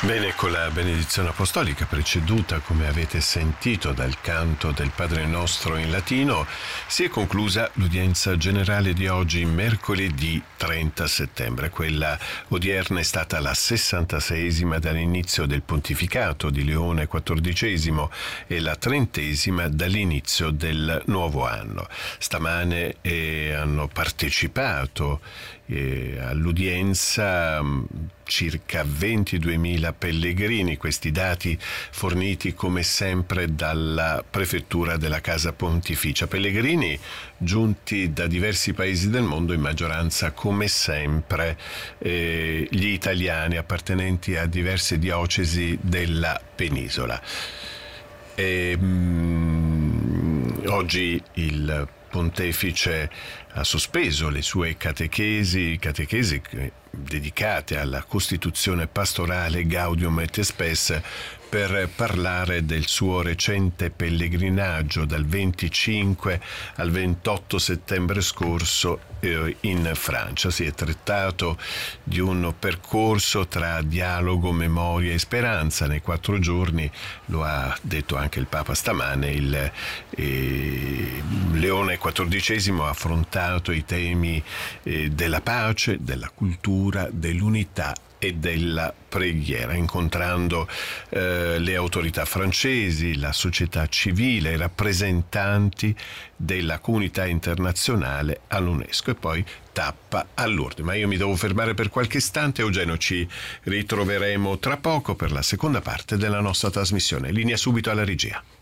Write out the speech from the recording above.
Bene, con la benedizione apostolica preceduta, come avete sentito, dal canto del Padre Nostro in latino, si è conclusa l'udienza generale di oggi, mercoledì 30 settembre. Quella odierna è stata la 66esima dall'inizio del pontificato di Leone XIV e la 30esima dall'inizio del nuovo anno. Stamane hanno partecipato all'udienza circa 22.000 pellegrini, questi dati forniti come sempre dalla prefettura della Casa Pontificia. Pellegrini giunti da diversi paesi del mondo, in maggioranza come sempre gli italiani appartenenti a diverse diocesi della penisola. Oggi il Pontefice ha sospeso le sue catechesi dedicate alla Costituzione pastorale Gaudium et Spes per parlare del suo recente pellegrinaggio dal 25 al 28 settembre scorso in Francia. Si è trattato di un percorso tra dialogo, memoria e speranza. Nei 4 giorni, lo ha detto anche il Papa stamane, il Leone XIV ha affrontato i temi della pace, della cultura, dell'unità e della preghiera, incontrando le autorità francesi, la società civile, i rappresentanti della comunità internazionale all'UNESCO e poi tappa a Lourdes. Ma io mi devo fermare per qualche istante. Eugenio, ci ritroveremo tra poco per la seconda parte della nostra trasmissione. Linea subito alla regia.